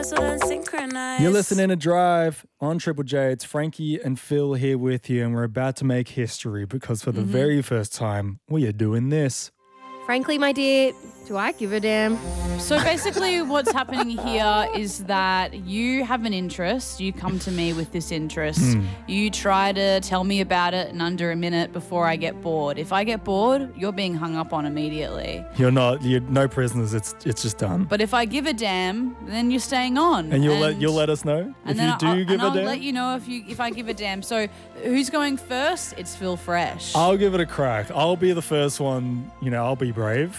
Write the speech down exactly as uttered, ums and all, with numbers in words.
hustled and synchronized. You're listening to Drive on Triple J. It's Frankie and Phil here with you, and we're about to make history because for the Mm-hmm. very first time, we are doing this. Frankly, my dear, do I give a damn? So basically what's happening here is that you have an interest. You come to me with this interest. Mm. You try to tell me about it in under a minute before I get bored. If I get bored, you're being hung up on immediately. You're not, you're no prisoners. It's it's just done. But if I give a damn, then you're staying on. And you'll let you'll let us know if and then you do I'll, give and a I'll damn. let you know if you if I give a damn. So who's going first? It's Phil Fresh. I'll give it a crack. I'll be the first one. You know, I'll be brave.